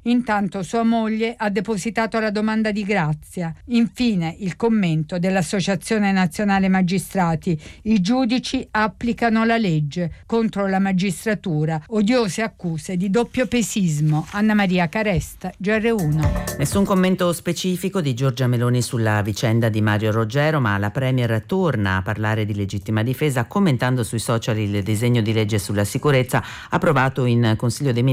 Intanto sua moglie ha depositato la domanda di grazia. Infine il commento dell'Associazione Nazionale Magistrati: i giudici applicano la legge contro la magistratura, odiose accuse di doppiopesismo. Anna Maria Caresta, GR1. Nessun commento specifico di Giorgia Meloni sulla vicenda di Mario Roggero, ma la Premier torna a parlare di legittima difesa commentando sui social il disegno di legge sulla sicurezza approvato in Consiglio dei Ministri